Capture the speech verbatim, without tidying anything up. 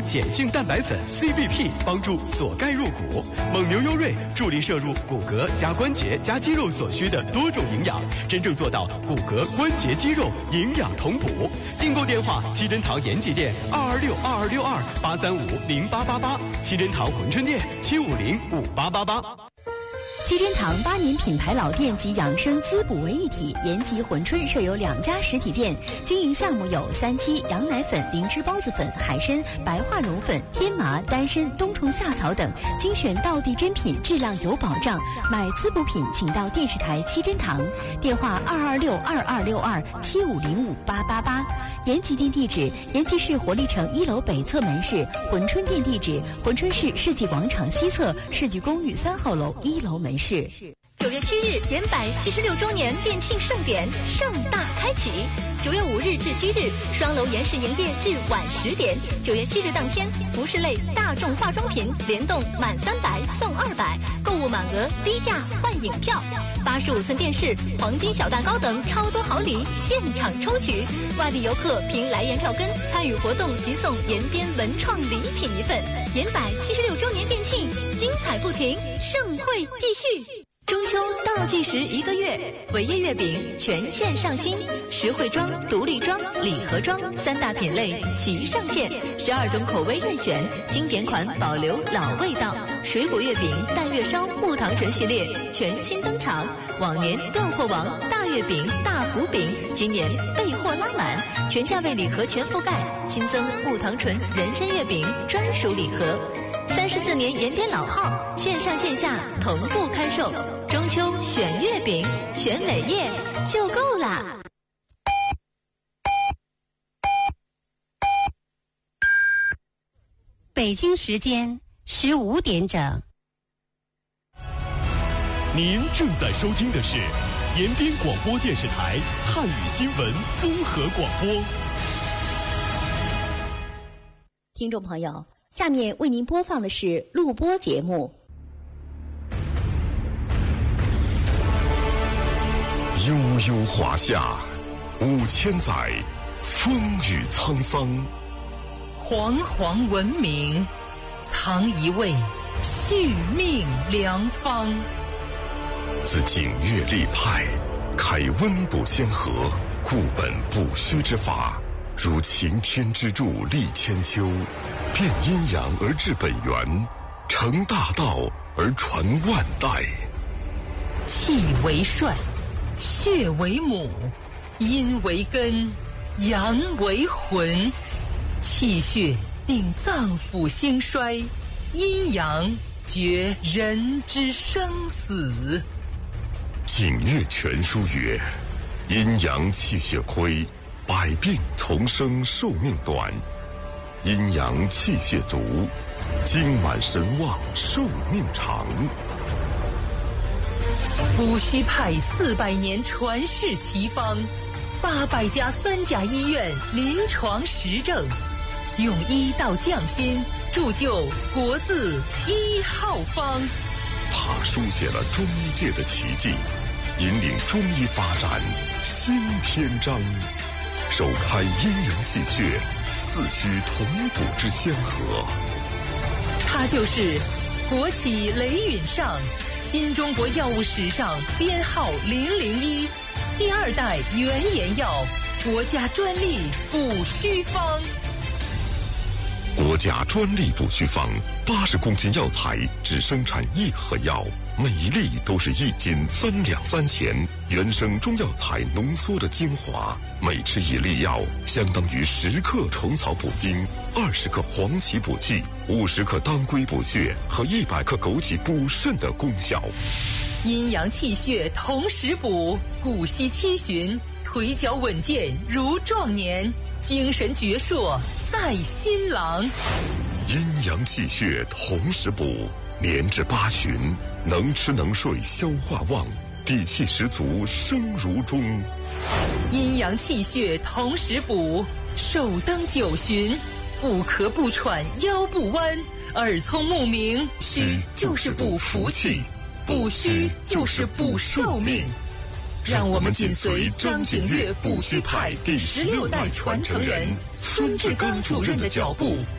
碱性蛋白粉 C B P 帮助锁钙入骨，蒙牛优瑞助力摄入骨骼加关节加肌肉所需的多种营养，真正做到骨骼关节肌肉营养同补。订购电话：七珍堂延吉店二二六二二六二八三五零八八八，七珍堂珲春店七五零五八八八。 七珍堂八年品牌老店及养生滋补为一体，延吉珲春设有两家实体店，经营项目有三七、羊奶粉、灵芝孢子粉、海参、白化绒粉、天麻、丹参、冬虫夏草等，精选道地珍品，质量有保障。买滋补品请到电视台七珍堂，电话二二六二二六二七五零五八八八。延吉店地址：延吉市活力城一楼北侧门市；珲春店地址：珲春市世纪广场西侧世纪公寓三号楼一楼门市。 九月七日，延百七十六周年店庆盛典盛大开启。九月五日至七日，双楼延时营业至晚十点。九月七日当天，服饰类大众化妆品联动满三百送二百，购物满额低价换影票。八十五寸电视、黄金小蛋糕等超多好礼现场抽取。外地游客凭来延票根参与活动即送延边文创礼品一份。延百七十六周年店庆，精彩不停，盛会继续。中秋倒计时一个月，伟业月饼全线上新，实惠装、独立装、礼盒装三大品类齐上线，十二种口味任选，经典款保留老味道。水果月饼、淡月烧、木糖醇系列全新登场，往年断货王大月饼、大福饼，今年备货拉满，全价位礼盒全覆盖，新增木糖醇人参月饼专属礼盒。三十四年延边老号，线上线下同步开售。中秋选月饼，选伟业就够啦。 北京时间十五点整。 您正在收听的是延边广播电视台汉语新闻综合广播。 听众朋友，下面为您播放的是录播节目。 悠悠华夏，五千载，风雨沧桑。 煌煌文明，藏一位续命良方。 自景岳立派，开温补先河，固本补虚之法，如擎天之柱立千秋，变阴阳而治本源，成大道而传万代。 气为帅，血为母，阴为根，阳为魂。气血定脏腑兴衰，阴阳决人之生死。 景岳全书曰：阴阳气血亏，百病丛生，寿命短；阴阳气血足，精满神旺，寿命长。 补虚派四百年传世奇方，八百家三甲医院临床实证，用医道匠心，铸就国字一号方。 他书写了中医界的奇迹，引领中医发展新篇章，首开阴阳气血四虚同补之香河。 他就是国企雷允上，新中国药物史上编号零零一，第二代原研药，国家专利补虚方。 国家专利补虚方，八十公斤药材只生产一盒药，每一粒都是一斤三两三钱，原生中药材浓缩的精华，每吃一粒药相当于十克虫草补精，二十克黄芪补气，五十克当归补血和一百克枸杞补肾的功效。 阴阳气血同时补，骨息七旬，腿脚稳健如壮年，精神矍铄赛新郎。 阴阳气血同时补，年至八旬，能吃能睡，消化旺，底气十足，生如钟。 阴阳气血同时补，寿登九旬，不咳不喘，腰不弯，耳聪目明。虚就是补福气，补虚就是补寿命。让我们紧随张景岳补虚派第十六代传承人孙志刚主任的脚步，